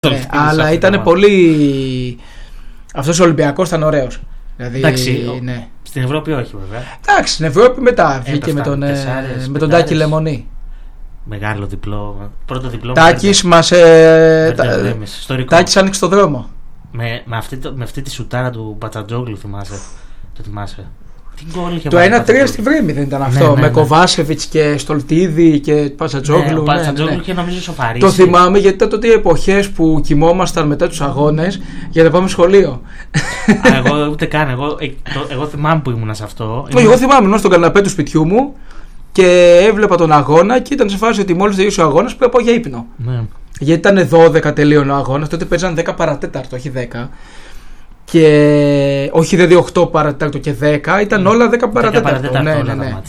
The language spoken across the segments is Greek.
Αλλά ήταν πολύ. Αυτός ο Ολυμπιακός ήταν ωραίος. Δηλαδή, εντάξει, ναι. Στην Ευρώπη όχι βέβαια. Εντάξει, στην Ευρώπη μετά βγήκε με τον Τάκη Λεμονή. Μεγάλο διπλό. Πρώτο διπλό. Τάκης μας. Τάκης άνοιξε το δρόμο. Με αυτή τη σουτάρα του Πατσατζόγλου το θυμάσαι. Το 1-3 στη Βρέμη δεν ήταν αυτό. Με Κοβάσεβιτς και Στολτίδη και Πατσατζόγλου. Ο Πατσατζόγλου και νομίζω σοφαρίσει. Το θυμάμαι γιατί ήταν τότε οι εποχές που κοιμόμασταν μετά τους αγώνες για να πάμε σχολείο. Εγώ ούτε καν. Εγώ θυμάμαι που ήμουνα σε αυτό. Εγώ θυμάμαι ήμουν στον καναπέ του σπιτιού μου και έβλεπα τον αγώνα και ήταν σε φάση ότι μόλις τελείωσε ο αγώνας πρέπει να πάω για ύπνο. Ναι. Γιατί ήταν 12 τελείωνε ο αγώνας, τότε παίζαν 10 παρατέταρτο, όχι 10. Και όχι δηλαδή 8 παρατέταρτο και 10, ήταν όλα 10 παρατέταρτο. Ναι.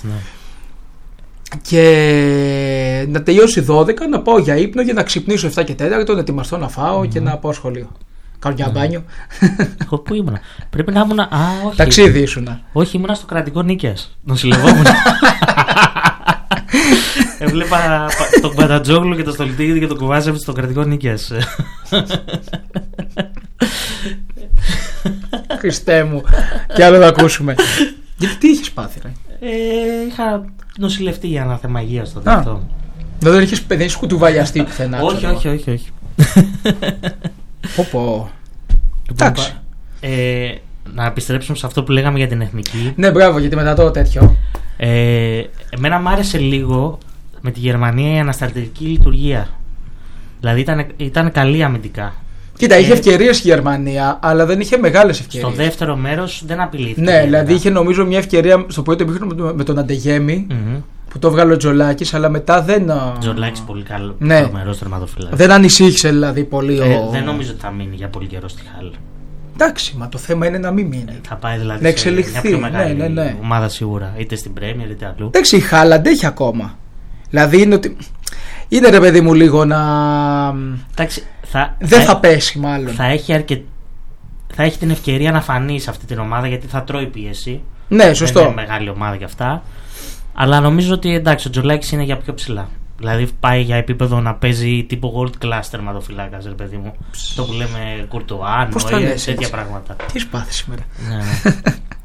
Και να τελειώσει 12, να πάω για ύπνο για να ξυπνήσω 7 και 4, να ετοιμαστώ να φάω και να πάω σχολείο. Κάνω μια μπάνιο. Εγώ πού ήμουνα? Πρέπει να ήμουν. Όχι. Ταξίδι ήσουνα. Όχι, ήμουνα στο κρατικό Νίκαιας. Νοσηλευόμουν. Έβλεπα τον Πατατζόγλου και τον Στολτίδη και τον Κουβάσεβιτ στο κρατικό Νίκαιας. Χριστέ μου. Κι άλλο να ακούσουμε. Γιατί τι είχες πάθει, ρε? Είχα νοσηλευτεί για ένα θέμα υγείας στο δεύτερο. Δεν είχες κουτουβαλιαστεί πουθενά? Όχι. Πω. Εντάξει. Να επιστρέψουμε σε αυτό που λέγαμε για την εθνική. Ναι, μπράβο, γιατί μετά το τέτοιο. Εμένα μ' άρεσε λίγο με τη Γερμανία η ανασταλτική λειτουργία. Δηλαδή ήταν καλή αμυντικά. Κοίτα, είχε ευκαιρίες η Γερμανία, αλλά δεν είχε μεγάλες ευκαιρίες. Στο δεύτερο μέρος δεν απειλήθηκε. Ναι, δηλαδή είχε νομίζω μια ευκαιρία στο πρώτο ημίχρονο με τον Αντεγέμι, που το βγάλε ο Τζολάκης, αλλά μετά δεν. Τζολάκης πολύ καλό. Ναι. Τερματοφύλακας. Δεν ανησύχησε δηλαδή πολύ. Δεν νομίζω ότι θα μείνει για πολύ καιρό στη Χάλ. Εντάξει, μα το θέμα είναι να μην μείνει. Θα πάει δηλαδή να εξελιχθεί. Μια πιο μεγάλη ναι. ομάδα σίγουρα, είτε στην Πρέμιερ είτε αλλού. Εντάξει, η Χάλ αντέχει ακόμα. Δηλαδή είναι ότι. Είναι ρε παιδί μου λίγο να. Εντάξει, δεν θα πέσει μάλλον. Θα έχει την ευκαιρία να φανεί σε αυτή την ομάδα γιατί θα τρώει πίεση. Ναι, σωστό. Δεν είναι μεγάλη ομάδα κι αυτά. Αλλά νομίζω ότι εντάξει, ο Τζολάκης είναι για πιο ψηλά. Δηλαδή πάει για επίπεδο να παίζει τύπο world class τερματοφυλάκας, ρε παιδί μου. Αυτό που λέμε Κουρτουά, Νόιερ, τέτοια πράγματα. Τι έχει πάθει σήμερα? Ναι.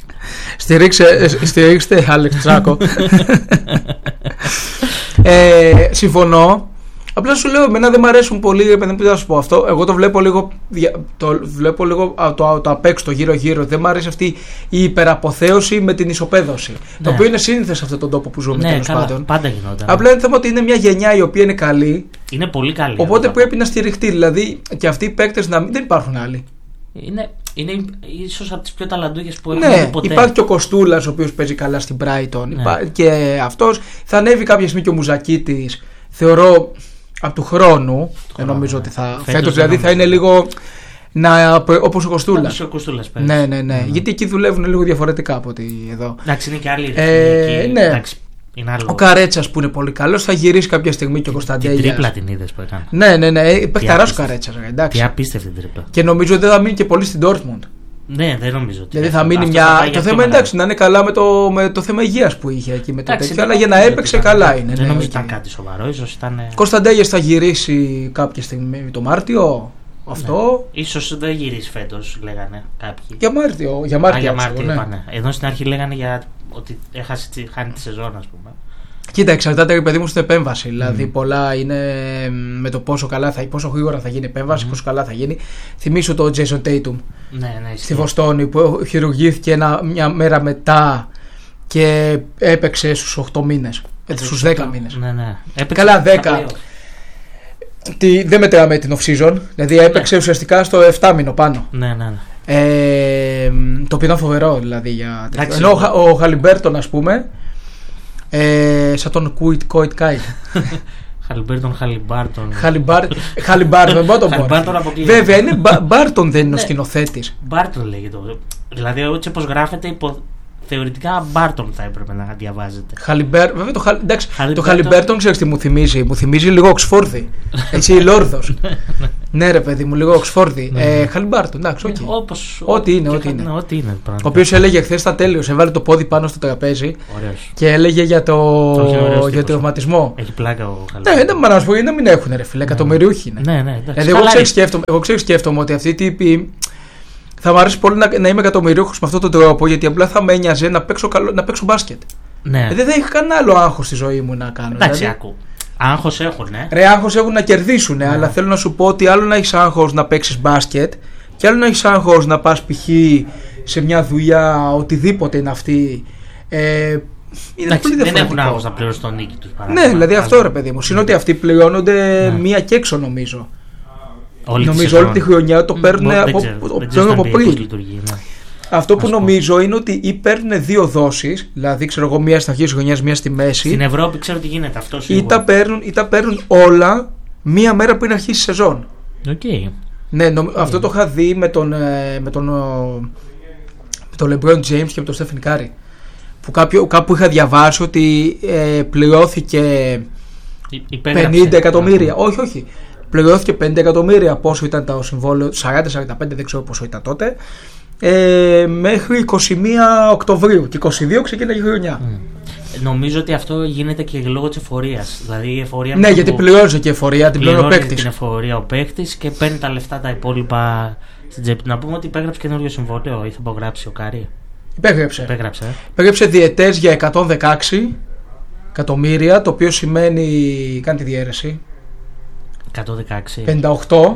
Στηρίξτε Άλεξ Τσάκο. Συμφωνώ. Απλά σου λέω, εμένα δεν μου αρέσουν πολύ, δεν θα σου πω αυτό. Εγώ το βλέπω λίγο το απ' έξω, το γύρω-γύρω. Δεν μου αρέσει αυτή η υπεραποθέωση με την ισοπαίδωση. Ναι. Το οποίο είναι σύνηθες σε αυτόν τον τόπο που ζούμε, ναι, τέλος πάντων. Πάντα γινόταν. Απλά είναι θέμα ότι είναι μια γενιά η οποία είναι καλή. Είναι πολύ καλή. Οπότε πρέπει να στηριχτεί. Δηλαδή και αυτοί οι παίκτες δεν υπάρχουν άλλοι. Είναι ίσως από τις πιο ταλαντούχες που έχουν δει ποτέ. Υπάρχει και ο Κοστούλας, ο οποίος παίζει καλά στην Brighton. Ναι. Και αυτός θα ανέβει κάποια στιγμή και ο Μουζακίτης. Θεωρώ από του χρόνου. Δεν νομίζω ότι θα. Φέτος δηλαδή θα είναι λίγο. Όπως ο Κοστούλας. Ναι. Γιατί εκεί δουλεύουν λίγο διαφορετικά από ότι εδώ. Εντάξει, είναι και άλλοι. Ναι. Εντάξει, ο Καρέτσας που είναι πολύ καλός θα γυρίσει κάποια στιγμή και ο Κωνσταντέλιας. Την τρίπλα την είδες που έκανε. Ναι. Παιχταράς ο Καρέτσας. Τι απίστευτη τρίπλα. Και νομίζω ότι δεν θα μείνει και πολύ στην Dortmund. Ναι, δεν νομίζω. Δηλαδή θα μείνει μια. Το θέμα εντάξει να είναι καλά με το θέμα υγείας που είχε εκεί με το τέτοιο. Αλλά για να έπαιξε καλά είναι. Δεν νομίζω ότι ήταν κάτι σοβαρό. Ίσως ήταν. Κωνσταντέλιας θα γυρίσει κάποια στιγμή το Μάρτιο. Αυτό. Ίσως δεν γυρίσει φέτος, λέγανε κάποιοι. Για Μάρτιο είπανε. Εδώ στην αρχή λέγανε για ότι χάνει τη σεζόν, ας πούμε. Κοίτα, εξαρτάται παιδί μου στην επέμβαση. Δηλαδή, πολλά είναι με το πόσο γρήγορα θα γίνει η επέμβαση, πόσο καλά θα γίνει. Θυμήσου το Jason Tatum στη Βοστόνη που χειρουργήθηκε μια μέρα μετά και έπαιξε στους 8 μήνες. Στους 10 μήνες. Ναι. Καλά, 10. Δεν μετράμε την off-season. Δηλαδή έπαιξε ουσιαστικά στο 7 μήνο πάνω. Ναι. Το οποίο ήταν φοβερό δηλαδή. Ενώ ο Χαλιμπέρτον, ας πούμε. Σαν τον Κόιτ Κάι. Χαλιμπάρτον, βέβαια είναι Μπάρτον, δεν είναι ο σκηνοθέτης. Μπάρτον λέγεται. Δηλαδή έτσι όπως γράφεται θεωρητικά Μπάρτον θα έπρεπε να διαβάζετε. Βέβαια το Χαλιμπέρτον ξέρεις τι μου θυμίζει. Μου θυμίζει λίγο Οξφόρδη. Έτσι, Λόρδος. Ναι, ρε παιδί μου, λίγο Οξφόρδη. Χαλιμπέρτον, εντάξει, ό,τι είναι. Ο οποίος έλεγε χθες στα τέλειος, έβαλε το πόδι πάνω στο τραπέζι και έλεγε για το τραυματισμό. Έχει πλάκα ο Χαλιμπέρτον. Ναι, δεν να σου πω, να μην έχουν, ρε φίλε, εκατομμυριούχοι είναι. Ναι, δηλαδή, εγώ σκέφτομαι ότι αυτοί οι τύποι. Θα μου αρέσει πολύ να είμαι εκατομμυρίουχος με αυτόν τον τρόπο, γιατί απλά θα με ένοιαζε να παίξω μπάσκετ. Ναι. Δεν θα είχα κανένα άλλο άγχος στη ζωή μου να κάνω. Εντάξει, άκου. Άγχος έχουν, Ρε, άγχος έχουν να κερδίσουν, αλλά θέλω να σου πω ότι άλλο να έχεις άγχος να παίξεις μπάσκετ και άλλο να έχεις άγχος να πας π.χ. σε μια δουλειά, οτιδήποτε είναι αυτή. Εντάξει, δεν έχουν άγχος να πληρώσουν τον νίκη τους. Ναι, δηλαδή αυτό, ρε παιδί μου. Είναι ότι αυτοί πληρώνονται μία και έξω, νομίζω. Νομίζω όλη τη χρονιά το παίρνουν από πριν. Αυτό που νομίζω είναι ότι ή παίρνουν 2 δόσεις, δηλαδή ξέρω εγώ μία στην αρχή της χρονιάς, μία στη μέση. Στην Ευρώπη ξέρω τι γίνεται αυτό. Ή τα παίρνουν όλα μία μέρα πριν αρχίσει η σεζόν. Okay. Ναι, αυτό το είχα δει με τον LeBron James και με τον Stephen Curry. Που κάπου είχα διαβάσει ότι πληρώθηκε 50 εκατομμύρια. Όχι. Πληρώθηκε 50 εκατομμύρια, πόσο ήταν το συμβόλαιο, 40-45, δεν ξέρω πόσο ήταν τότε, μέχρι 21 Οκτωβρίου και 22 ξεκίνησε η χρονιά. Νομίζω ότι αυτό γίνεται και λόγω της εφορίας. Δηλαδή η εφορία. Ναι, γιατί πληρώνει και η εφορία, την πληρώνει ο παίκτης. Την εφορία ο παίκτης και παίρνει τα λεφτά τα υπόλοιπα στην τσέπη. Να πούμε ότι υπέγραψε καινούριο συμβόλαιο ή θα υπογράψει ο Κάρι. Υπέγραψε διετές για 116 εκατομμύρια, το οποίο σημαίνει. Κάνει τη διαίρεση. 58.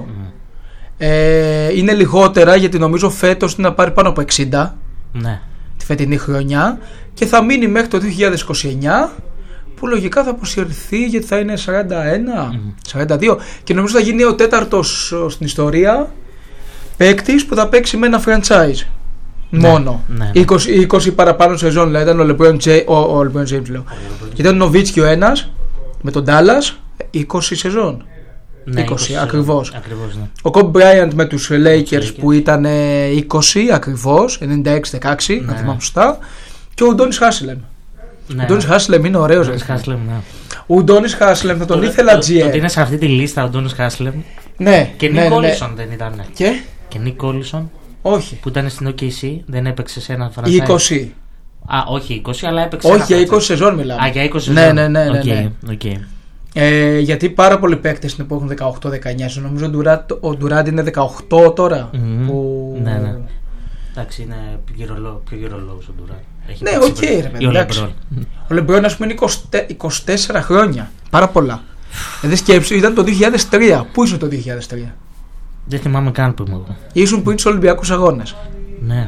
Είναι λιγότερα γιατί νομίζω φέτος είναι να πάρει πάνω από 60. Ναι. Τη φετινή χρονιά και θα μείνει μέχρι το 2029, που λογικά θα αποσυρθεί γιατί θα είναι 41, 42 και νομίζω θα γίνει ο 4ος στην ιστορία παίκτης που θα παίξει με ένα franchise. Ναι, μόνο. Ναι. 20 παραπάνω σεζόν, δηλαδή ήταν ο LeBron James λέω. Και ήταν ο Νοβίτσκι ο ένας με τον Dallas 20 σεζόν. Ναι, 20 ακριβώς. Ναι. Ο Kobe Bryant με τους Lakers που ήταν 20 ακριβώς, 96-16, να θυμάμαι σωστά. Και ο Ντόνις Χάσλεμ. Ο Ντόνις Χάσλεμ είναι ωραίος. Ο Ντόνις Χάσλεμ θα τον ήθελα GM. Το ότι είναι σε αυτή τη λίστα ο Ντόνις Χάσλεμ. Ναι. Και Νίκ Κόλισον δεν ήταν. Και Νίκ Κόλισον. Όχι. Που ήταν στην OKC, δεν έπαιξε σε ένα franchise. 20. Όχι 20, αλλά έπαιξε. Όχι, για 20 σεζόν μιλάμε. Για 20 σεζόν. Ναι. Okay. Γιατί πάρα πολλοί παίκτες είναι που έχουν 18-19. Νομίζω ο Ντουράντ είναι 18 τώρα. Ναι. Εντάξει, είναι πιο γυρολόγος ο Ντουράντ. Ναι, οκ, ρε παιδί. Ο Λεμπρόν, ας πούμε, είναι 24 χρόνια. Πάρα πολλά. Δηλαδή σκέψου, ήταν το 2003. Πού ήσουν το 2003? Δεν θυμάμαι καν που ήμουν εγώ. Ήσουν πριν στους Ολυμπιακούς Αγώνες. Ναι.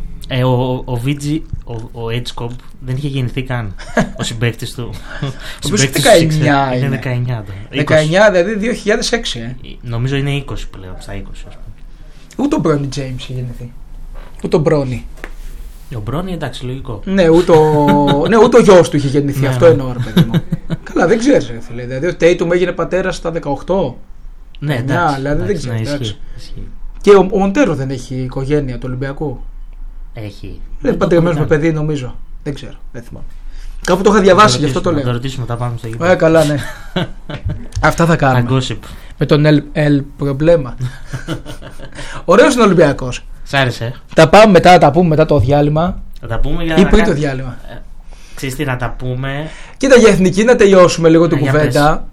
Ο VG, ο Edgecomb δεν είχε γεννηθεί καν. Ο συμπαίκτης του. Ο οποίος 19 είναι. 19, δηλαδή 2006. Νομίζω είναι 20 πλέον, στα 20 ας πούμε. Ούτε ο Μπρόνι James είχε γεννηθεί. Ούτε ο Μπρόνι. Ο Μπρόνι, εντάξει, λογικό. Ναι, ούτε ο γιος του είχε γεννηθεί. Αυτό εννοώ, ρε παιδί μου. Καλά, δεν ξέρεις, ρε φίλε. Δηλαδή ο Tatum έγινε πατέρας στα 18. Ναι, εντάξει. Δηλαδή δεν ξέρεις. Και ο Μοντέρο δεν έχει οικογένεια του Ολυμπιακού. Έχει. Δεν είναι παντρεμένος με παιδί, νομίζω. Δεν ξέρω, δεν θυμάμαι. Κάπου το είχα διαβάσει, γι' αυτό το λέω. Να το ρωτήσουμε, τα πάμε στο γήπεδο. Καλά, ναι. Αυτά θα κάνουμε. Με τον El Problema. Ωραίος είναι ο Ολυμπιακός. Σ' άρεσε. Τα πάμε μετά, τα πούμε μετά το διάλειμμα. Θα τα πούμε για ή πριν το διάλειμμα. Ξέρεις τι να τα πούμε. Κοίτα, για εθνική να τελειώσουμε λίγο την κουβέντα.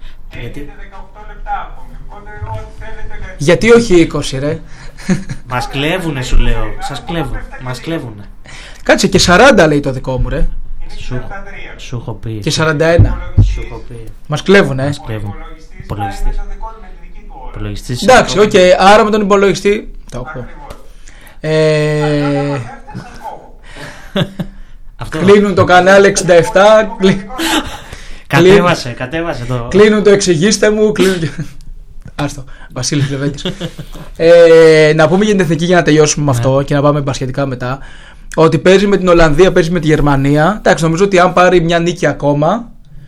Γιατί όχι 20, ρε? Μας κλέβουνε, σου λέω. Σας κλέβουν. Μας κλέβουνε. Κάτσε, και 40 λέει το δικό μου, ρε. Σου έχω πει. Και 41. Σου έχω πει. Μας κλέβουνε. Μας κλέβουν. Υπολογιστής. Εντάξει, οκ, άρα με τον υπολογιστή. Το έχω. Κλείνουν το κανάλι 67. Κατέβασε το. Κλείνουν το εξηγήστε μου. Άστο, Βασίλης Λεβέντης. Να πούμε για την εθνική για να τελειώσουμε με αυτό και να πάμε μπασκετικά μετά. Ότι παίζει με την Ολλανδία, παίζει με τη Γερμανία. Εντάξει, νομίζω ότι αν πάρει μια νίκη ακόμα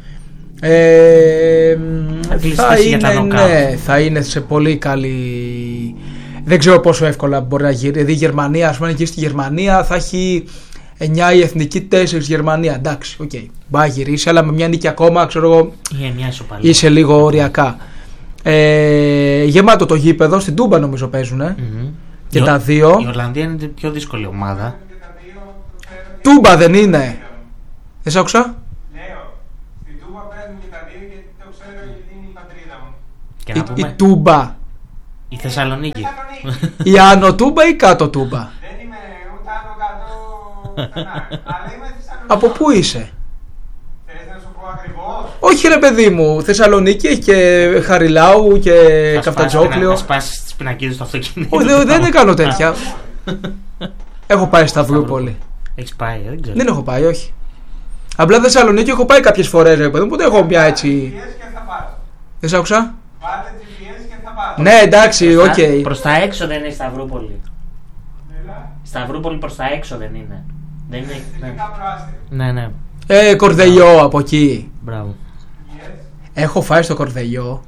θα είναι σε πολύ καλή. Δεν ξέρω πόσο εύκολα μπορεί να γυρίσει. Δηλαδή η Γερμανία, ας πούμε, εκεί στη Γερμανία θα έχει 9 η εθνική, 4 Γερμανία. Εντάξει, οκ. Μπα γυρίσει, αλλά με μια νίκη ακόμα, ξέρω εγώ. Είσαι λίγο οριακά. Γεμάτο το γήπεδο, στην Τούμπα νομίζω παίζουν. Και τα δύο. Η Ολλανδία είναι η πιο δύσκολη ομάδα. Τούμπα δεν είναι. Δεν σ' άκουσα. Στην Τούμπα παίζουν και τα δύο γιατί το ξέρω γιατί είναι η πατρίδα μου. Η Τούμπα. Η Θεσσαλονίκη. Η Άνω Τούμπα ή Κάτω Τούμπα. Δεν είμαι ούτε άνω κάτω. Αλλά είμαι Θεσσαλονίκη. Από πού είσαι? Θες να σου πω ακριβώς? Όχι ρε παιδί μου, Θεσσαλονίκη έχει και Χαριλάου και Καφτατζόκλιο. Θα σπάσεις τις πινακίδες στο αυτοκίνητο. Δεν κάνω τέτοια. Έχω πάει Σταυρούπολη. Έχεις πάει, δεν ξέρω. Δεν έχω πάει, όχι. Απλά Θεσσαλονίκη έχω πάει κάποιες φορές ρε παιδί μου, οπότε έχω μια έτσι. Δεν σ' άκουσα. Βάλτε GPS και θα πάω. Ναι, εντάξει, οκ. Προς τα έξω δεν είναι η Σταυρούπολη. Σταυρούπολη προς τα έξω δεν είναι. Δεν είναι. Ναι. Κορδελιό από εκεί. Μπράβο. Έχω φάει στο Κορδελιό.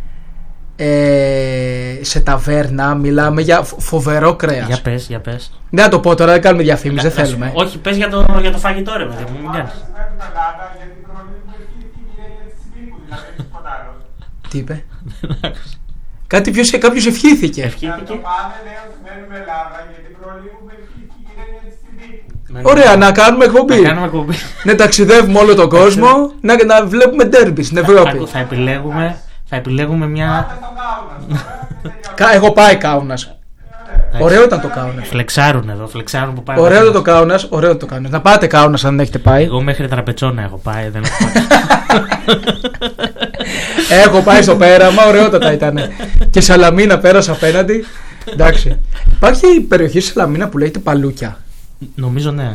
Σε ταβέρνα, μιλάμε για φοβερό κρέας. Για πες. Δεν θα το πω τώρα, δεν κάνουμε διαφήμιση, δεν θέλουμε. Όχι, πες για το φαγητό ρε παιδί μου, μην κάνεις. Τι είπε? Κάποιος ευχήθηκε. Ευχήθηκε. Ωραία, να κάνουμε εκπομπή. Να ταξιδεύουμε όλο τον κόσμο, να βλέπουμε ντέρμπι στην Ευρώπη. Θα επιλέγουμε μια. Έχω πάει Κάουνας. Ωραίο ήταν το Κάουνας. Φλεξάρουν που πάει. Ωραίο ήταν το Κάουνας. Να πάτε Κάουνας αν έχετε πάει. Εγώ μέχρι Τραπετσόνα έχω πάει. Δεν έχω πάει στο πέραμα, ωραιότατα ήταν. Και Σαλαμίνα πέρασα απέναντι. Εντάξει. Υπάρχει περιοχή στη Σαλαμίνα που λέγεται Παλούκια. Νομίζω ναι.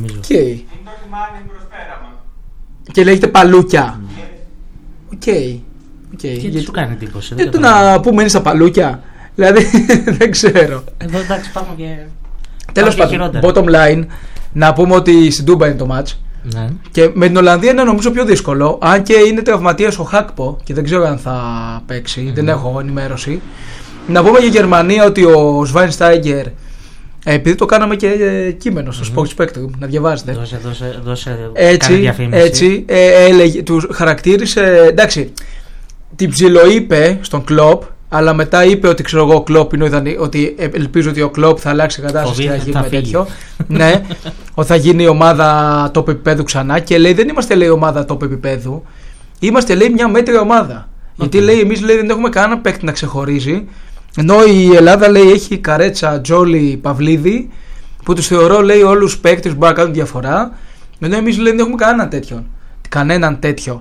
Και λέγεται Παλούκια. Οκ. Γιατί του κάνει εντύπωση. Να πούμε είναι στα Παλούκια. Δηλαδή δεν ξέρω. Εδώ εντάξει πάμε και. Τέλος πάντων, bottom line, να πούμε ότι στην Τούμπα είναι το match. Ναι. Και με την Ολλανδία είναι νομίζω πιο δύσκολο. Αν και είναι τραυματίας ο Χάκπο και δεν ξέρω αν θα παίξει, δεν έχω ενημέρωση. Να πούμε για Γερμανία ότι ο Σβάινστάιγκερ, επειδή το κάναμε και κείμενο στο Sports Spectrum, να διαβάζετε. Δώσε έτσι έλεγε, του χαρακτήρισε. Εντάξει, την ψιλοείπε στον Κλοπ, αλλά μετά είπε ότι ξέρω εγώ ο Κλοπ είναι ότι ελπίζω ότι ο Κλοπ θα αλλάξει κατάσταση και θα γίνει με τέτοιο. Ναι, ότι θα γίνει η ομάδα top επίπεδου ξανά. Και λέει δεν είμαστε λέει ομάδα top επίπεδου. Είμαστε λέει μια μέτρια ομάδα. Γιατί λέει εμείς λέει δεν έχουμε κανένα παίκτη να ξεχωρίζει. Ενώ η Ελλάδα λέει έχει Καρέτσα, Τζόλι, Παυλίδη, που τους θεωρώ λέει όλους τους παίκτες που μπορούν να κάνουν διαφορά. Ενώ εμείς λέει δεν έχουμε κανέναν τέτοιο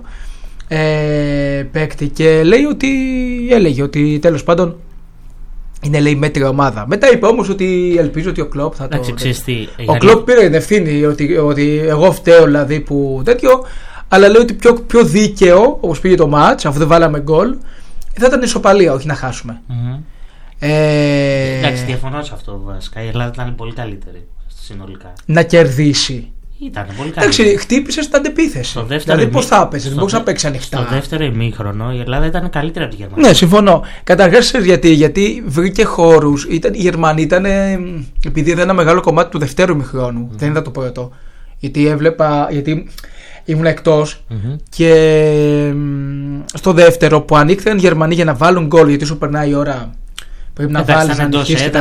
παίκτη. Και έλεγε ότι τέλος πάντων είναι λέει μέτρια ομάδα. Μετά είπε όμως ότι ελπίζω ότι ο Κλοπ θα το. Ο Κλοπ πήρε την ευθύνη ότι εγώ φταίω δηλαδή που τέτοιο. Αλλά λέει ότι πιο δίκαιο όπως πήγε το μάτς, αφού δεν βάλαμε γκολ, θα ήταν ισοπαλία, όχι να χάσουμε. Εντάξει, διαφωνώ σε αυτό βασικά. Η Ελλάδα ήταν πολύ καλύτερη συνολικά. Να κερδίσει. Ήταν πολύ καλύτερη. Εντάξει, χτύπησε στην αντεπίθεση. Δηλαδή, πώς θα έπαιζε, δεν μπορούσε να παίξει ανοιχτά. Στο δεύτερο ημίχρονο η Ελλάδα ήταν καλύτερη από τη Γερμανία. Ναι, συμφωνώ. Καταρχάς, γιατί βρήκε χώρους. Η Γερμανία ήταν. Επειδή είδα ένα μεγάλο κομμάτι του δευτέρου ημιχρόνου, δεν είδα το πρώτο. Γιατί ήμουν εκτός και στο δεύτερο που ανοίχθηκαν οι Γερμανοί για να βάλουν γκολ, γιατί σου περνάει η ώρα. Πρέπει να βάλει να νικήσει κτλ.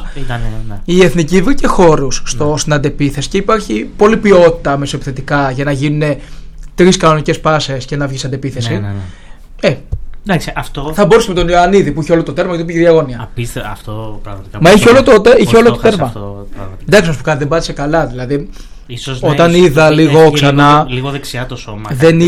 Η εθνική βρήκε χώρους στην αντεπίθεση και υπάρχει πολλή ποιότητα μεσοεπιθετικά για να γίνουν 3 κανονικές πάσες και να βγει αντεπίθεση. Εντάξει, αυτό... Θα μπορούσε με τον Ιωαννίδη που είχε όλο το τέρμα και το πήγε διαγώνια. Απίστευτο αυτό πραγματικά. Μα είχε όλο το τέρμα. Εντάξει, να σου κάνει, δεν πάτησε καλά. Δηλαδή, όταν είδα λίγο ξανά. Λίγο δεξιά το σώμα. Δεν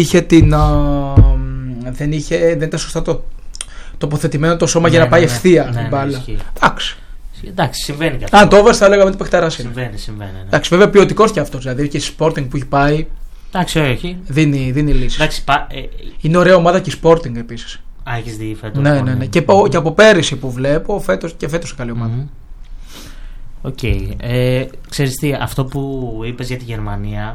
ήταν σωστά τοποθετημένο το σώμα για να πάει ευθεία την μπάλα. Εντάξει, συμβαίνει και αυτό. Αν το έβαζε, θα λέγαμε ότι παιχταράς είναι. Συμβαίνει. Εντάξει, βέβαια ποιοτικός και αυτός. Δηλαδή και η Sporting που έχει πάει. Εντάξει, όχι. Δίνει λύσεις. Εντάξει, είναι ωραία ομάδα και η Sporting επίσης. Έχεις δει φέτος. Ναι. Και από πέρυσι που βλέπω, φέτος είναι καλή ομάδα. Οκ. Ξέρεις τι, αυτό που είπες για τη Γερμανία,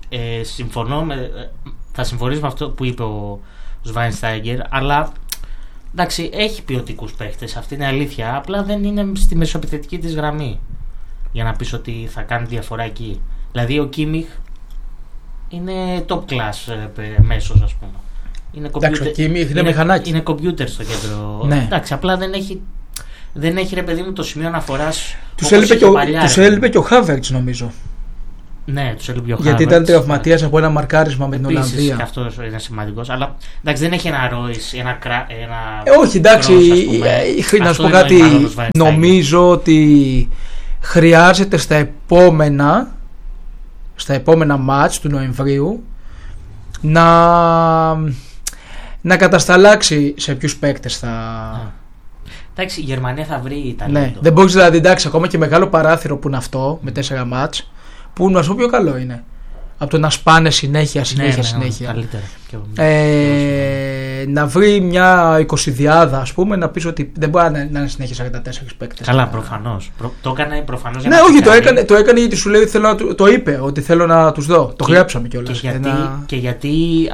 θα συμφωνήσω με αυτό που είπε ο Σβάινστάιγκερ, αλλά εντάξει, έχει ποιοτικούς παίχτες, αυτή είναι αλήθεια. Απλά δεν είναι στη μεσοεπιθετική της γραμμή για να πεις ότι θα κάνει διαφορά εκεί. Δηλαδή ο Κίμιχ είναι top class μέσος, ας πούμε. Εντάξει, ο Κίμιχ είναι μηχανάκι. Είναι κομπιούτερ στο κέντρο. Ναι. Εντάξει, απλά δεν έχει ρε παιδί μου το σημείο αναφοράς. Τους έλειπε και ο Χάβερτς, νομίζω. Ναι, τους έλειπε ο Χάβερτς. Γιατί ήταν τραυματίας από ένα μαρκάρισμα με την Ολλανδία. Και αυτό είναι σημαντικός. Αλλά εντάξει, δεν έχει ένα Ρόις, ένα. Όχι, εντάξει, να σου πω κάτι. Νομίζω ότι χρειάζεται στα επόμενα μάτς του Νοεμβρίου να κατασταλάξει σε ποιους παίκτες θα. Εντάξει, η Γερμανία θα βρει ταλέντο. Ναι, δεν μπορείς δηλαδή, εντάξει, ακόμα και μεγάλο παράθυρο που είναι αυτό με 4 μάτς, που να σου πω πιο καλό είναι από το να σπάνε συνέχεια. Καλύτερα. Να βρει μια 20διάδα, ας πούμε, να πεις ότι δεν μπορεί να είναι συνέχεια 44 παίκτες. Καλά, προφανώς. Το έκανε προφανώς για ναι, όχι, το έκανε γιατί σου λέει το είπε ότι θέλω να τους δω. Το γράψαμε κιόλας. Και γιατί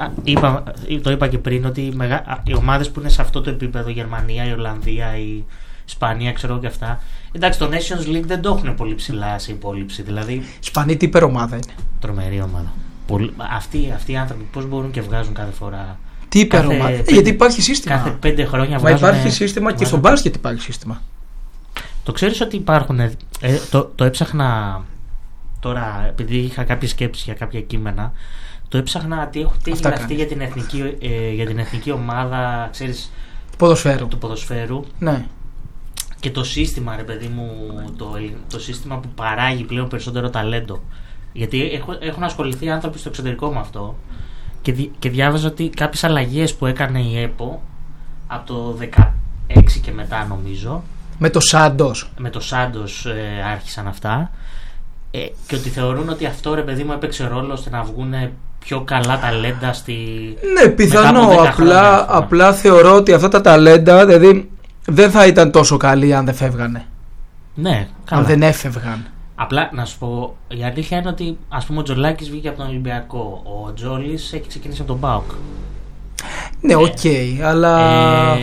το είπα και πριν ότι οι ομάδες που είναι σε αυτό το επίπεδο, η Γερμανία, η Ολλανδία, η Ισπανία, ξέρω και αυτά. Εντάξει, το Nations League δεν το έχουν πολύ ψηλά σε υπόλοιψη. Δηλαδή. Η Ισπανία τι υπερομάδα είναι. Τρομερή ομάδα. Αυτοί οι άνθρωποι πώς μπορούν και βγάζουν κάθε φορά. Τι υπερομάδα. Γιατί υπάρχει σύστημα. Κάθε 5 χρόνια βγάζουν. Μα υπάρχει σύστημα και στο μπάσκετ υπάρχει σύστημα. Το ξέρεις ότι υπάρχουν. Το έψαχνα τώρα, επειδή είχα κάποιες σκέψεις για κάποια κείμενα. Το έψαχνα τι έχει γραφτεί για την εθνική ομάδα, ξέρεις, του ποδοσφαίρου. Ναι. Και το σύστημα, ρε παιδί μου, το σύστημα που παράγει πλέον περισσότερο ταλέντο. Γιατί έχουν ασχοληθεί άνθρωποι στο εξωτερικό με αυτό και διάβαζα ότι κάποιες αλλαγές που έκανε η ΕΠΟ από το 2016 και μετά, νομίζω. Με το Σάντος. Με το Σάντος άρχισαν αυτά. Και ότι θεωρούν ότι αυτό, ρε παιδί μου, έπαιξε ρόλο ώστε να βγουν πιο καλά ταλέντα στη. Ναι, πιθανό. Απλά θεωρώ ότι αυτά τα ταλέντα, δηλαδή, δεν θα ήταν τόσο καλοί αν δεν φεύγανε. Ναι, καλά. Αν δεν έφευγαν. Απλά να σου πω, η αλήθεια είναι ότι, ας πούμε, ο Τζολάκης βγήκε από τον Ολυμπιακό. Ο Τζόλης έχει ξεκινήσει από τον ΠΑΟΚ. Ναι, οκ, αλλά.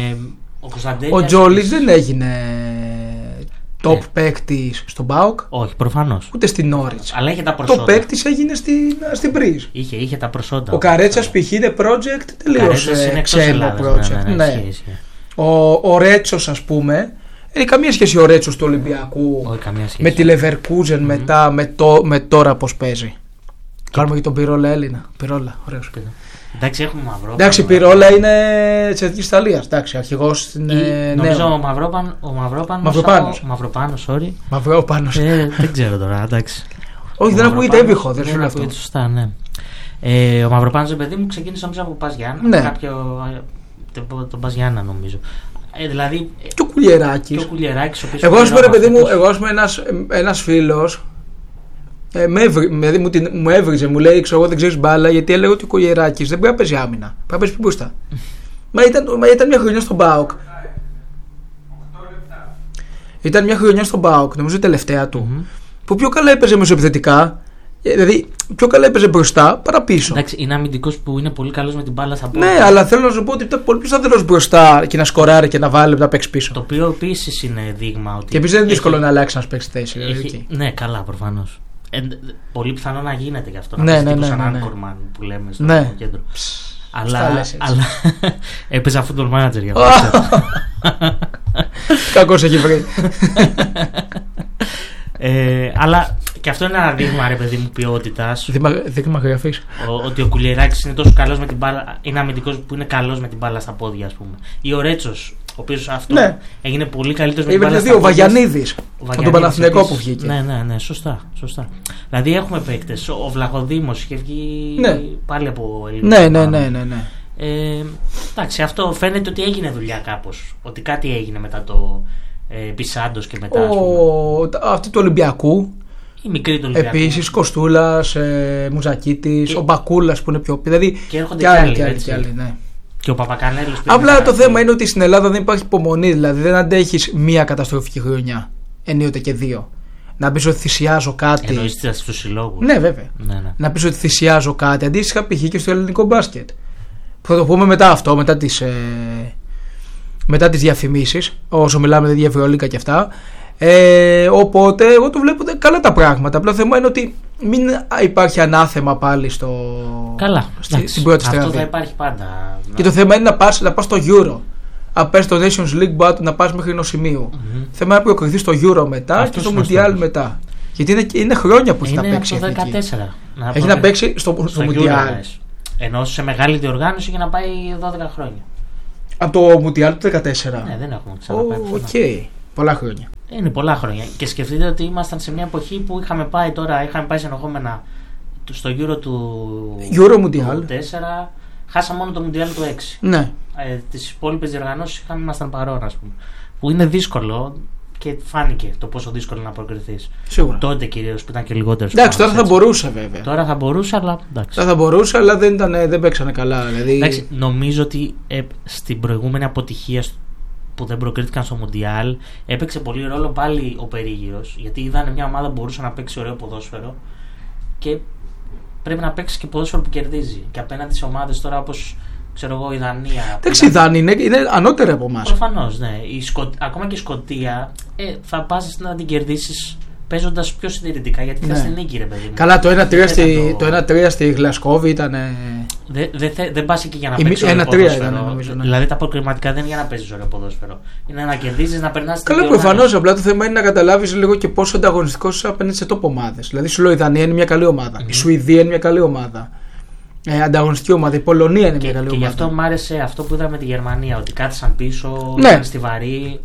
Ο Τζόλης δεν έγινε top παίκτης στον ΠΑΟΚ. Όχι, προφανώς. Ούτε στην Νόριτς. Αλλά είχε τα προσόντα. Το παίκτης έγινε στην Πρίζ. Είχε τα προσόντα. Ο Καρέτσας π.χ. είναι project τελείως ξένο project. Ναι. Ο Ρέτσος, ας πούμε. Έχει καμία σχέση ο Ρέτσος του Ολυμπιακού με τη Leverkusen μετά με τώρα πώς παίζει. Κάνουμε και τον Πυρόλα Έλληνα. Πυρόλα, ωραίος. Εντάξει, έχουμε Μαυρόπανο. Εντάξει, Πυρόλα είναι της Εθνικής Ιταλίας. Εντάξει, αρχηγός στην. Νομίζω ο Μαυροπάνος. Μαυρόπανος. Δεν ξέρω τώρα, εντάξει. Όχι, δεν ακούγεται έμβυχο, δεν είναι αυτό. Σωστά, ναι. Ο Μαυροπάνος, παιδί μου, ξεκίνησε νομίζω από Πας Γιάννα. Τον Πας Γιάννα, νομίζω. Δηλαδή, και ο Κουλιεράκης. Εγώ, ας πούμε, παιδί μου, ένας φίλος μου έβριζε, μου λέει, ξέρω εγώ, δεν ξέρεις μπάλα, γιατί έλεγε ότι ο Κουλιεράκης δεν πρέπει να παίζει άμυνα. Πρέπει να παίζει πιο μπροστά. Μα ήταν μια χρονιά στον ΠΑΟΚ. Ήταν μια χρονιά στον ΠΑΟΚ, νομίζω η τελευταία του. Που πιο καλά έπαιζε μεσοεπιθετικά. Δηλαδή, πιο καλά έπαιζε μπροστά παρά πίσω. Εντάξει, είναι αμυντικός που είναι πολύ καλός με την μπάλα στα πόδια. Ναι, αλλά θέλω να σου πω ότι ήταν πολύ πιο σταθερός μπροστά και να σκοράρει και να βάλει να παίξει πίσω. Το οποίο επίσης είναι δείγμα ότι. Και επίσης δεν είναι δύσκολο να αλλάξει να παίξει θέση. Ναι, καλά, προφανώς. Πολύ πιθανό να γίνεται γι' αυτό. Ναι, να παίξει σαν Anchorman που λέμε στο κέντρο. Αλλά έπαιζα football manager για αυτό. Κακώς έχει βρει. Αλλά και αυτό είναι ένα δείγμα, ρε παιδί μου, ποιότητας. Δείγμα γραφής. Ότι ο Κουλιεράκης είναι τόσο καλός με την μπάλα, είναι αμυντικός που είναι καλός με την μπάλα στα πόδια, ας πούμε. Ή ο Ρέτσος, ο οποίος αυτό έγινε πολύ καλύτερος με την μπάλα στα πόδια. Ο Βαγιανίδης, από τον Παναθηναϊκό που βγήκε. Ναι, σωστά. Δηλαδή έχουμε παίκτες. Ο Βλαχοδήμος είχε βγει πάλι από ελληνικό. Ναι. Εντάξει, αυτό φαίνεται ότι έγινε δουλειά κάπως. Ότι κάτι έγινε μετά το Πισάντος και μετά. Αυτή του Ολυμπιακού. Η μικρή του Ολυμπιακού. Επίσης Κοστούλας, Μουζακίτης, ο Μπακούλας που είναι πιο. Δηλαδή, και έρχονται κι άλλοι. Ναι. Και ο Παπακανέλος. Απλά το θέμα είναι ότι στην Ελλάδα δεν υπάρχει υπομονή. Δηλαδή δεν αντέχεις μία καταστροφική χρονιά. Ενίοτε και δύο. Να πεις ότι θυσιάζω κάτι. Εννοείς στους συλλόγους. Ναι, βέβαια. Ναι. Να πεις ότι θυσιάζω κάτι. Αντίστοιχα π.χ. και στο ελληνικό μπάσκετ. Θα το πούμε μετά αυτό, μετά τις διαφημίσεις, όσο μιλάμε για Ευρωλίγκα και αυτά. Οπότε εγώ το βλέπω καλά τα πράγματα. Απλά το θέμα είναι ότι μην υπάρχει ανάθεμα πάλι στην πρώτη στραβή. Αυτό θα υπάρχει πάντα. Και το θέμα είναι να πας στο Euro. Αν πας στο Nations League, να πας μέχρι ενός σημείου. Θέμα είναι να προκριθείς στο Euro μετά και στο Mundial μετά. Γιατί είναι χρόνια που έχει να παίξει. Είναι από το 2014. Έχει να παίξει στο Mundial. Ενώ σε μεγάλη διοργάνωση για να πάει 12 χρόνια. Από το Mundial του 2014. Ναι, δεν έχουμε ξαναπάει. Οκ. Πολλά χρόνια. Είναι πολλά χρόνια. Και σκεφτείτε ότι ήμασταν σε μια εποχή που είχαμε πάει συνεχόμενα στο Euro του Mundial 4. Χάσαμε μόνο το Mundial του 6. Ναι. Τις υπόλοιπες διοργανώσεις ήμασταν παρόν, ας πούμε. Που είναι δύσκολο και φάνηκε το πόσο δύσκολο να προκριθείς. Σίγουρα. Τότε κυρίως που ήταν και λιγότερο. Εντάξει, τώρα θα μπορούσε βέβαια. Τώρα θα μπορούσε, αλλά εντάξει. Τώρα θα μπορούσε, αλλά δεν παίξανε καλά. Δηλαδή... Εντάξει, νομίζω ότι στην προηγούμενη αποτυχία που δεν προκρίθηκαν στο Μουντιάλ έπαιξε πολύ ρόλο πάλι ο περίγυρος. Γιατί είδανε μια ομάδα που μπορούσε να παίξει ωραίο ποδόσφαιρο και πρέπει να παίξει και ποδόσφαιρο που κερδίζει. Και απέναντι σε ομάδες τώρα όπως ξέρω εγώ η Δανία. Εντάξει, η Δανία είναι ανώτερη από εμάς. Προφανώς, ναι. Ακόμα και η Σκωτία θα πας να την κερδίσεις παίζοντας πιο συντηρητικά γιατί θες την νίκη, ρε παιδί μου. Καλά, το 1-3 στη Γλασκόβη ήταν. Δεν πας εκεί για να παίξεις ωραίο ποδόσφαιρο. Νομίζω, ναι. Δηλαδή τα προκριματικά δεν είναι για να παίζεις ωραίο ποδόσφαιρο. Είναι να κερδίζεις, να περνάς. Καλά, προφανώς. Απλά το θέμα είναι να καταλάβεις λίγο και πόσο ανταγωνιστικός είσαι απέναντι σε top ομάδες. Δηλαδή σου λέω η Δανία είναι μια καλή ομάδα. Η Σουηδία είναι μια καλή ομάδα. Ανταγωνιστική ομάδα. Η Πολωνία είναι μια καλή ομάδα. Και γι' αυτό μου άρεσε αυτό που είδαμε με τη Γερμανία. Ότι κάθισαν πίσω, ήταν στιβαροί.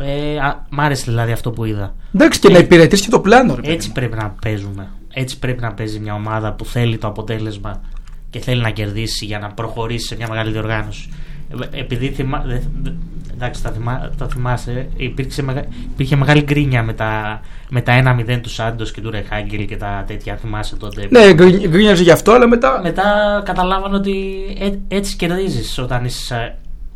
Μ' άρεσε δηλαδή αυτό που είδα. Εντάξει, και να υπηρετήσει και το πλάνο. Έτσι πρέπει να παίζουμε. Έτσι πρέπει να παίζει μια ομάδα που θέλει το αποτέλεσμα και θέλει να κερδίσει για να προχωρήσει σε μια μεγάλη διοργάνωση. Επειδή εντάξει, τα θυμάσαι, υπήρχε μεγάλη γκρίνια με τα 1-0 του Σάντος και του Ρεχάγκελ και τα τέτοια. Θυμάσαι τότε. Ναι, γκρίνιαζε γι' αυτό, αλλά μετά. Μετά καταλάβαν ότι έτσι κερδίζεις όταν είσαι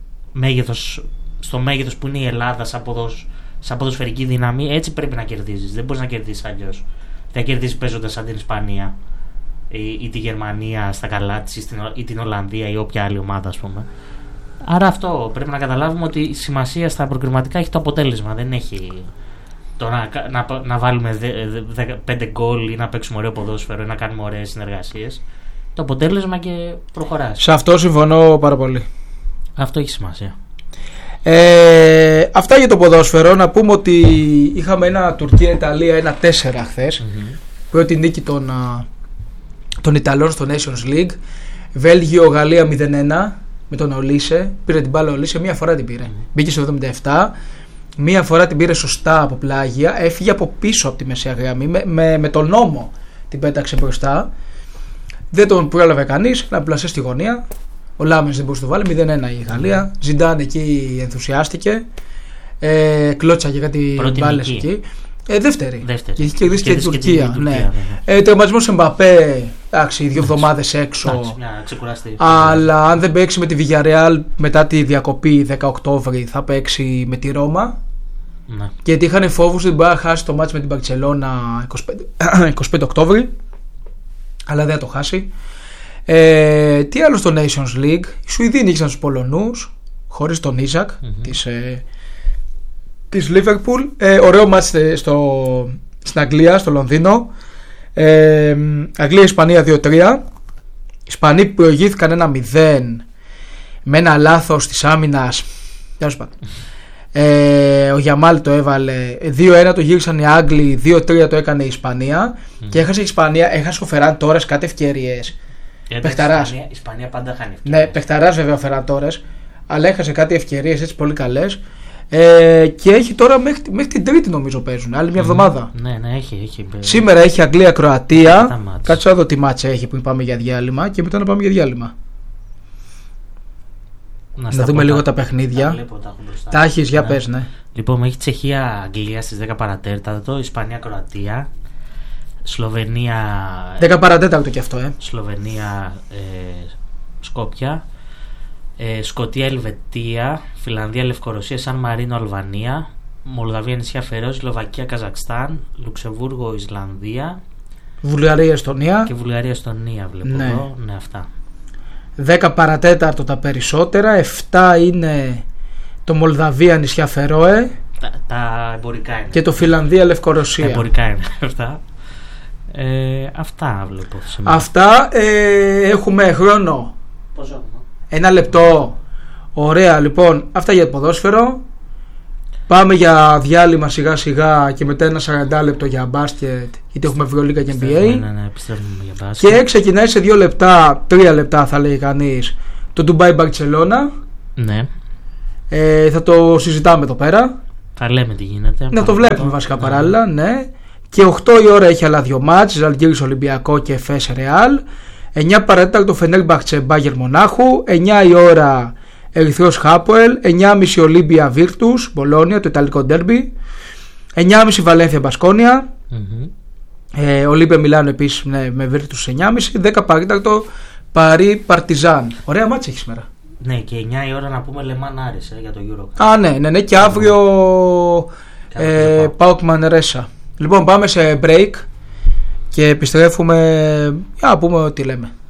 στο μέγεθος που είναι η Ελλάδα σαν ποδοσφαιρική δύναμη. Έτσι πρέπει να κερδίζεις. Δεν μπορείς να κερδίσεις αλλιώς. Δεν κερδίσεις παίζοντας σαν την Ισπανία ή τη Γερμανία στα καλά της ή την Ολλανδία ή όποια άλλη ομάδα, ας πούμε. Άρα αυτό πρέπει να καταλάβουμε ότι η σημασία στα προκριματικά έχει το αποτέλεσμα. Δεν έχει το να βάλουμε 5 γκολ ή να παίξουμε ωραίο ποδόσφαιρο ή να κάνουμε ωραίες συνεργασίες. Το αποτέλεσμα και προχωράς. Σε αυτό συμφωνώ πάρα πολύ. Αυτό έχει σημασία. Αυτά για το ποδόσφαιρο. Να πούμε ότι είχαμε ένα Τουρκία-Ιταλία 1-4 χθες. Πρώτη νίκη των Ιταλών στο Nations League. Βέλγιο-Γαλλία 0-1 με τον Ολίσε. Πήρε την μπάλα ο Ολίσε, μία φορά την πήρε. Μπήκε στο 77. Μία φορά την πήρε σωστά από πλάγια. Έφυγε από πίσω από τη μεσαία γραμμή. Με τον νόμο την πέταξε μπροστά. Δεν τον πρόλαβε κανείς. Να πλασέ στη γωνία. Ο Λάμενς δεν μπορούσε να το βάλει. 0-1 η Γαλλία. Ζιντάν εκεί ενθουσιάστηκε. Κλώτσαγε κάτι μπάλες εκεί. Δεύτερη. Και έχει κερδίσει και την Τουρκία. Ναι. Τερματισμός Εμπαπέ. Εντάξει, 2 εβδομάδες έξω. Αλλά αν δεν παίξει με τη Villarreal μετά τη διακοπή 10 Οκτώβρη, θα παίξει με τη Ρώμα. Ναι. Γιατί είχαν φόβους ότι μπορεί να χάσει το μάτς με την Μπαρτσελώνα 25 Οκτώβρη. Αλλά δεν θα το χάσει. Τι άλλο στο Nations League. Οι Σουηδοί νίκησαν τους Πολωνούς χωρίς τον Ιζακ της Liverpool. Ωραίο μάτς στην Αγγλία, στο Λονδίνο. Αγγλία-Ισπανία 2-3. Οι Ισπανοί προηγήθηκαν 1-0 με ένα λάθος της άμυνας. Ο Γιαμάλ το έβαλε. 2-1 το γύρισαν οι Άγγλοι. 2-3 το έκανε η Ισπανία. Και έχασε η Ισπανία. Έχασε ο Φεράν Τόρες κάτι ευκαιρίες. Παιχταράς. Η Ισπανία πάντα χάνει ευκαιρίες. Ναι, παιχταράς βέβαια ο Φεράν Τόρες. Αλλά έχασε κάτι ευκαιρίες έτσι πολύ καλές. Και έχει τώρα μέχρι την Τρίτη νομίζω παίζουν. Άλλη μια εβδομάδα. Ναι, έχει. Σήμερα έχει Αγγλία-Κροατία. Κάτσε να δω τι μάτσα έχει που πάμε για διάλειμμα. Και μετά να πάμε για διάλειμμα. Να δούμε λίγο τα παιχνίδια. Τα έχεις, για πες, ναι. Λοιπόν, έχει Τσεχία-Αγγλία στις 10 παρατέταρτο, Ισπανία-Κροατία, Σλοβενία. 10 παρατέταρτο και αυτό, Σκόπια, Σκωτία-Ελβετία, Φιλανδία-Λευκορωσία, Σαν Μαρίνο-Αλβανία, Μολδαβία-Νησιά Φερόε, Σλοβακία-Καζακστάν, Λουξεμβούργο-Ισλανδία, Βουλγαρία-Εστονία. Και Βουλγαρία-Εστονία βλέπω εδώ. Ναι, αυτά. 10 παρατέταρτο τα περισσότερα. 7 είναι το Μολδαβία-Νησιά Φερόε. Τα εμπορικά είναι. Και το Φιλανδία-Λευκορωσία. Τα εμπορικά είναι αυτά. Αυτά βλέπω. Αυτά. Έχουμε χρόνο. Πόσο έχουμε? 1 λεπτό. Ωραία, λοιπόν, αυτά για το ποδόσφαιρο. Πάμε για διάλειμμα σιγά σιγά και μετά ένα 40 λεπτό για μπάσκετ, γιατί έχουμε Ευρωλίγκα και NBA. Ναι, επιστρέφουμε για μπάσκετ. Και ξεκινάει σε 2 λεπτά, 3 λεπτά θα λέει κανείς, το Dubai Barcelona. Ναι. Θα το συζητάμε εδώ πέρα. Θα λέμε τι γίνεται. Να το βλέπουμε βασικά παράλληλα, ναι. Και 8 η ώρα έχει άλλα 2 μάτς, Ζαλγκίρις Ολυμπιακό και Εφές Ρεάλ. 9 παρατέταρτο Φενέρμπαχτσε Μπάγερ Μονάχου. 9 η ώρα Ερυθρός Χάποελ. 9.30 Ολύμπια Βίρτους Μπολόνια, το ιταλικό ντέρμπι. 9.30 Βαλένθια Μπασκόνια. Ολύμπια Μιλάνο επίσης με Βίρτους 9.30. 10 παρατέταρτο Παρί Παρτιζάν. Ωραία μάτσα έχει σήμερα. Ναι, και 9 η ώρα να πούμε Λεμάν Άρης για το Euro. Ναι, και αύριο ΠΑΟΚ Μανρέσα. Λοιπόν, πάμε σε break και επιστρέφουμε για να πούμε ό,τι λέμε.